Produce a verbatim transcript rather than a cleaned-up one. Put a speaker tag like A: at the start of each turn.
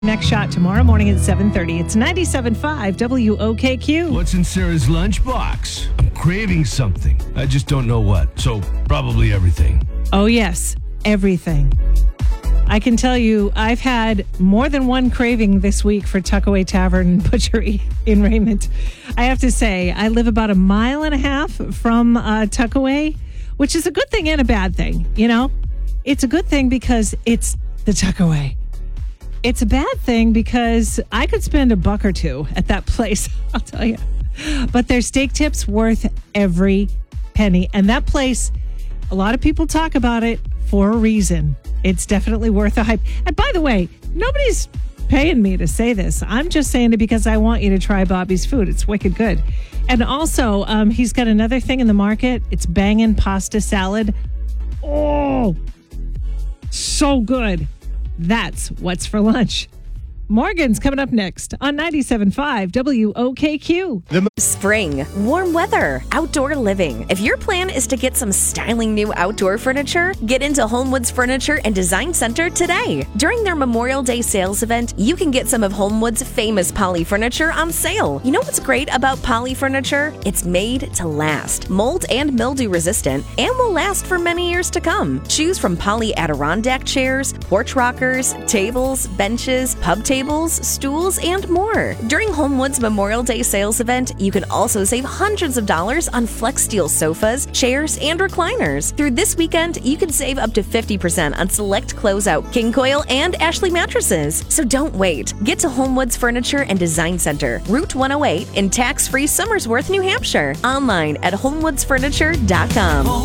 A: Next shot tomorrow morning at seven thirty. It's ninety-seven point five W O K Q.
B: What's in Sarah's lunchbox? I'm craving something. I just don't know what. So probably everything.
A: Oh, yes. Everything. I can tell you I've had more than one craving this week for Tuckaway Tavern and Butchery in Raymond. I have to say, I live about a mile and a half from uh, Tuckaway, which is a good thing and a bad thing. You know, it's a good thing because it's the Tuckaway. It's a bad thing because I could spend a buck or two at that place, I'll tell you. But their steak tips worth every penny. And that place, a lot of people talk about it for a reason. It's definitely worth a hype. And by the way, nobody's paying me to say this. I'm just saying it because I want you to try Bobby's food. It's wicked good. And also, um, he's got another thing in the market. It's bangin' pasta salad. Oh, so good. That's what's for lunch. Morgan's coming up next on ninety-seven point five W O K Q.
C: Spring, warm weather, outdoor living. If your plan is to get some styling new outdoor furniture, get into Homewood's Furniture and Design Center today. During their Memorial Day sales event, you can get some of Homewood's famous poly furniture on sale. You know what's great about poly furniture? It's made to last, mold and mildew resistant, and will last for many years to come. Choose from poly Adirondack chairs, porch rockers, tables, benches, pub tables, stools, and more. During Homewood's Memorial Day sales event, you can also save hundreds of dollars on Flex Steel sofas, chairs, and recliners. Through this weekend, you can save up to fifty percent on select closeout King Coil and Ashley mattresses. So don't wait. Get to Homewood's Furniture and Design Center, Route one oh eight in tax-free Somersworth, New Hampshire. Online at homewoods furniture dot com.